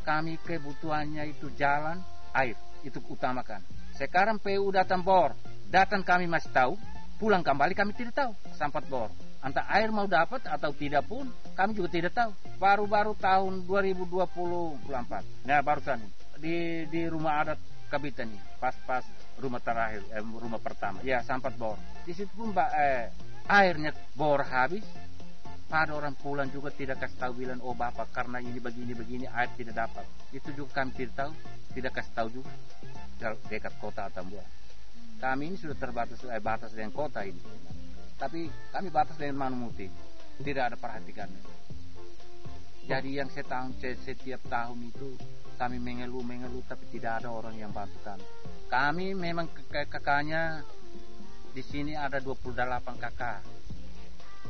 kami kebutuhannya itu jalan, air, itu utamakan. Sekarang PU datang bor, datang kami masih tahu, pulang kembali kami tidak tahu, sampat bor. Entah air mau dapat atau tidak pun, kami juga tidak tahu. Baru-baru tahun 2024, nah barusan di rumah adat Kabitan nih, pas rumah terakhir, rumah pertama, ya sampat bor. Di situ pun airnya bor habis. Ada orang pulang juga tidak kasih tahu, bilang oh bapak karena ini begini air tidak dapat. Itu juga kami tidak tahu, tidak kasih tahu juga. Dekat kota Atambua. Kami ini sudah terbatas batas dengan kota ini. Tapi kami batas dengan Manumuti. Tidak ada perhatiannya. Jadi yang setiap tahun itu kami mengeluh tapi tidak ada orang yang bantu kami. Kami memang kakaknya di sini ada 28 kakak.